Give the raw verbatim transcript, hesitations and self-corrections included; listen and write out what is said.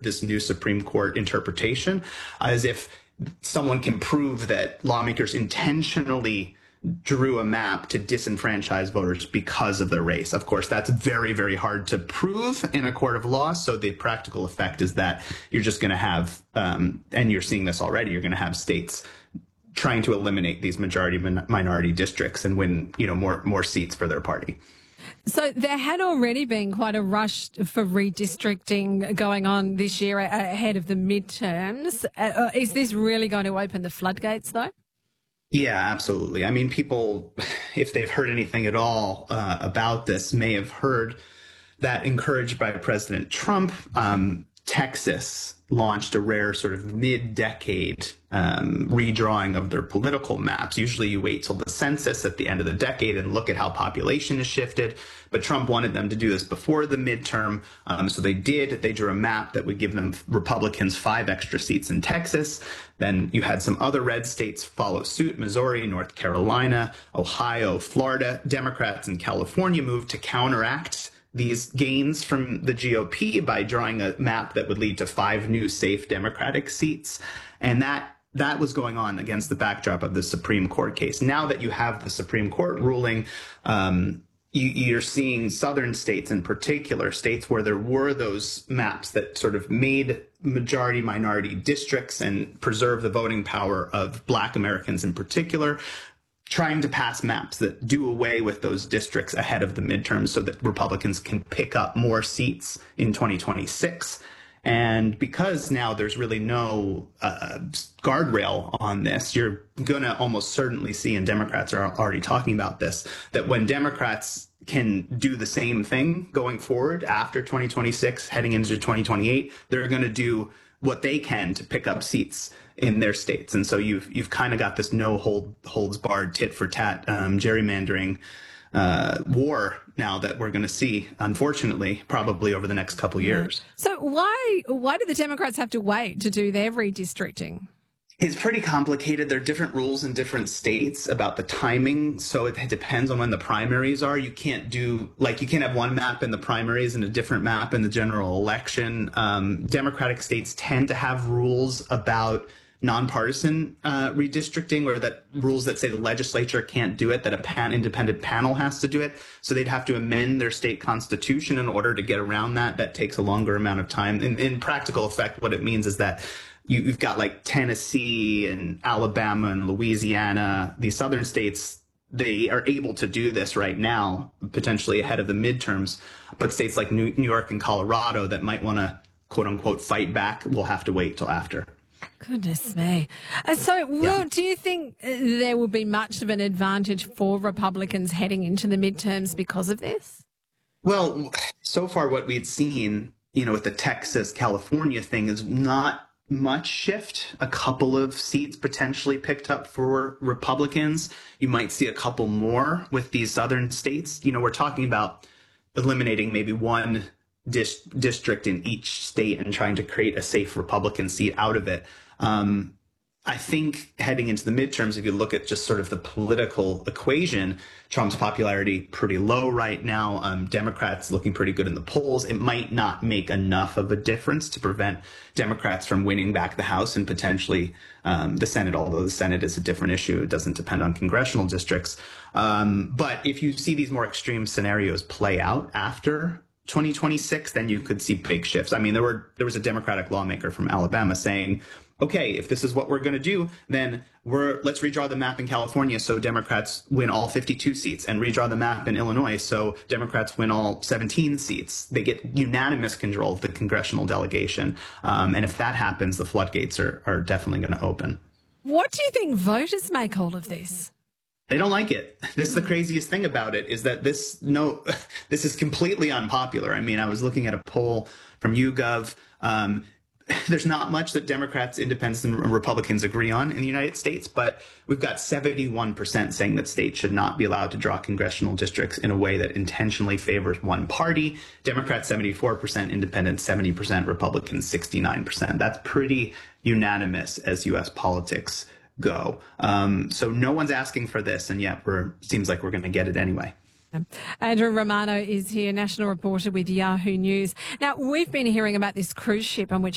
this new Supreme Court interpretation, as if someone can prove that lawmakers intentionally drew a map to disenfranchise voters because of their race. Of course, that's very, very hard to prove in a court of law. So the practical effect is that you're just going to have, um, and you're seeing this already, you're going to have states trying to eliminate these majority minority districts and win, you know, more more seats for their party. So there had already been quite a rush for redistricting going on this year ahead of the midterms. Uh, is this really going to open the floodgates, though? Yeah, absolutely. I mean, people, if they've heard anything at all uh, about this, may have heard that, encouraged by President Trump, um, Texas launched a rare sort of mid-decade um, redrawing of their political maps. Usually you wait till the census at the end of the decade and look at how population has shifted. But Trump wanted them to do this before the midterm. Um, so they did. They drew a map that would give them Republicans five extra seats in Texas. Then you had some other red states follow suit: Missouri, North Carolina, Ohio, Florida. Democrats in California moved to counteract these gains from the G O P by drawing a map that would lead to five new safe Democratic seats. And that that was going on against the backdrop of the Supreme Court case. Now that you have the Supreme Court ruling, um, you, you're seeing southern states in particular, states where there were those maps that sort of made majority minority districts and preserve the voting power of Black Americans in particular, trying to pass maps that do away with those districts ahead of the midterms so that Republicans can pick up more seats in twenty twenty-six. And because now there's really no uh, guardrail on this, you're going to almost certainly see, and Democrats are already talking about this, that when Democrats can do the same thing going forward after twenty twenty-six, heading into twenty twenty-eight, they're going to do what they can to pick up seats in their states. And so you've you've kind of got this no hold, holds barred tit for tat um, gerrymandering uh, war now that we're going to see, unfortunately, probably over the next couple of years. So why why do the Democrats have to wait to do their redistricting? It's pretty complicated. There are different rules in different states about the timing. So it depends on when the primaries are. You can't do, like, you can't have one map in the primaries and a different map in the general election. Um, Democratic states tend to have rules about nonpartisan uh, redistricting, or that rules that say the legislature can't do it, that a pan independent panel has to do it. So they'd have to amend their state constitution in order to get around that. That takes a longer amount of time. In, in practical effect, what it means is that you, you've got like Tennessee and Alabama and Louisiana, these southern states, they are able to do this right now, potentially ahead of the midterms. But states like New, New York and Colorado that might want to, quote unquote, fight back will have to wait till after. Goodness me. Uh, so, Will, yeah. do you think uh, there will be much of an advantage for Republicans heading into the midterms because of this? Well, so far what we'd seen, you know, with the Texas, California thing is not much shift. A couple of seats potentially picked up for Republicans. You might see a couple more with these southern states. You know, we're talking about eliminating maybe one dis- district in each state and trying to create a safe Republican seat out of it. Um, I think heading into the midterms, if you look at just sort of the political equation, Trump's popularity pretty low right now. Um, Democrats looking pretty good in the polls. It might not make enough of a difference to prevent Democrats from winning back the House and potentially um, the Senate, although the Senate is a different issue. It doesn't depend on congressional districts. Um, but if you see these more extreme scenarios play out after twenty twenty-six, then you could see big shifts. I mean, there were there was a Democratic lawmaker from Alabama saying, okay, if this is what we're going to do, then we're let's redraw the map in California so Democrats win all fifty-two seats, and redraw the map in Illinois so Democrats win all seventeen seats. They get unanimous control of the congressional delegation. Um, and if that happens, the floodgates are, are definitely going to open. What do you think voters make all of this? They don't like it. This is the craziest thing about it, is that this no, this is completely unpopular. I mean, I was looking at a poll from YouGov. Um, there's not much that Democrats, independents, and Republicans agree on in the United States, but we've got seventy-one percent saying that states should not be allowed to draw congressional districts in a way that intentionally favors one party. Democrats, seventy-four percent, independents, seventy percent, Republicans, sixty-nine percent. That's pretty unanimous as U S politics go. Um, so no one's asking for this, and yet we're seems like we're going to get it anyway. Andrew Romano is here, national reporter with Yahoo News. Now, we've been hearing about this cruise ship on which